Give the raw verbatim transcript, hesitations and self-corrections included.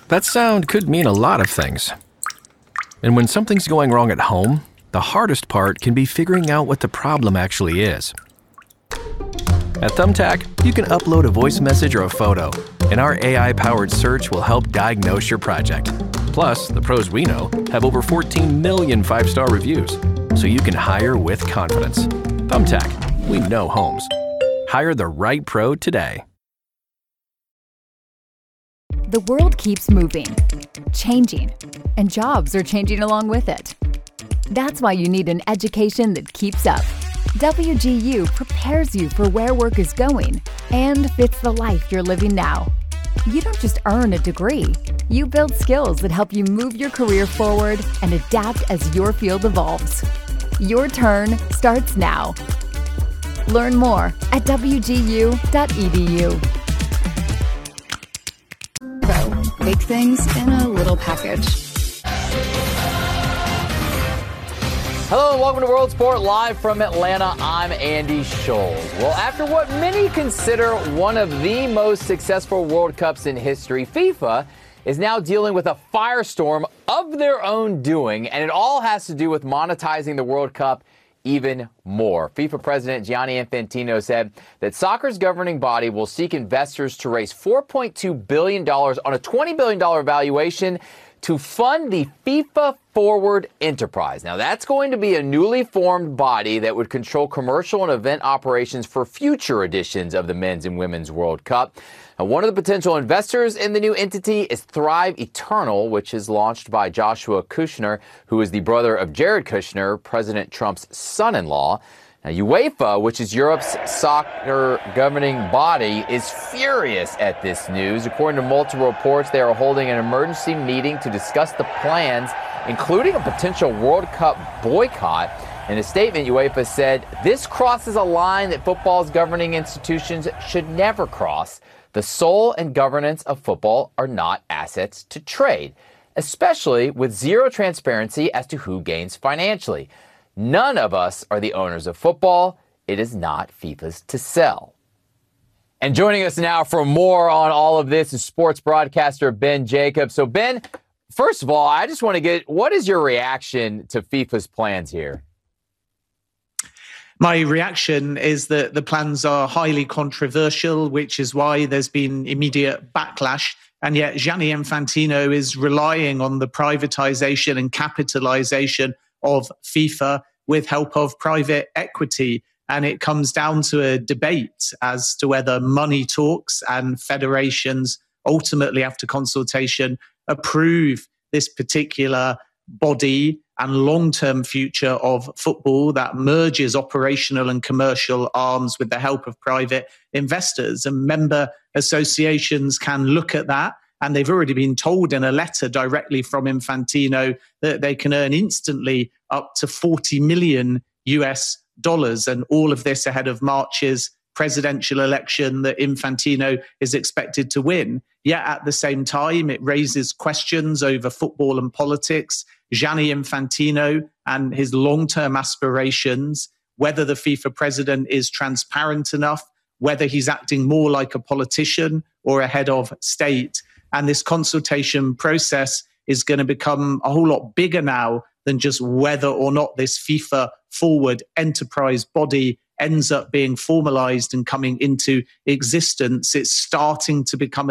That sound could mean a lot of things. And when something's going wrong at home, the hardest part can be figuring out what the problem actually is. At Thumbtack, you can upload a voice message or a photo, and our A I-powered search will help diagnose your project. Plus, the pros we know have over fourteen million five-star reviews, so you can hire with confidence. Thumbtack, we know homes. Hire the right pro today. The world keeps moving, changing, and jobs are changing along with it. That's why you need an education that keeps up. W G U prepares you for where work is going and fits the life you're living now. You don't just earn a degree. You build skills that help you move your career forward and adapt as your field evolves. Your turn starts now. Learn more at w g u dot e d u. So, big things in a little package. Hello and welcome to World Sport live from Atlanta. I'm Andy Scholes. Well, after what many consider one of the most successful World Cups in history, FIFA is now dealing with a firestorm of their own doing, and it all has to do with monetizing the World Cup even more. FIFA President Gianni Infantino said that soccer's governing body will seek investors to raise four point two billion dollars on a twenty billion dollars valuation to fund the FIFA Forward enterprise. Now, that's going to be a newly formed body that would control commercial and event operations for future editions of the Men's and Women's World Cup. Now, one of the potential investors in the new entity is Thrive Eternal, which is launched by Joshua Kushner, who is the brother of Jared Kushner, President Trump's son-in-law. Now, UEFA, which is Europe's soccer governing body, is furious at this news. According to multiple reports, they are holding an emergency meeting to discuss the plans, including a potential World Cup boycott. In a statement, UEFA said, "This crosses a line that football's governing institutions should never cross. The soul and governance of football are not assets to trade, especially with zero transparency as to who gains financially. None of us are the owners of football. It is not FIFA's to sell." And joining us now for more on all of this is sports broadcaster Ben Jacobs. So, Ben, first of all, I just want to get, what is your reaction to FIFA's plans here? My reaction is that the plans are highly controversial, which is why there's been immediate backlash. And yet Gianni Infantino is relying on the privatization and capitalization of FIFA with help of private equity. And it comes down to a debate as to whether money talks and federations ultimately, after consultation, approve this particular body and long-term future of football that merges operational and commercial arms with the help of private investors. And member associations can look at that. And they've already been told in a letter directly from Infantino that they can earn instantly up to forty million U S dollars. And all of this ahead of March's presidential election that Infantino is expected to win. Yet at the same time, it raises questions over football and politics, Gianni Infantino and his long-term aspirations, whether the FIFA president is transparent enough, whether he's acting more like a politician or a head of state. And this consultation process is going to become a whole lot bigger now than just whether or not this FIFA Forward enterprise body ends up being formalized and coming into existence. It's starting to become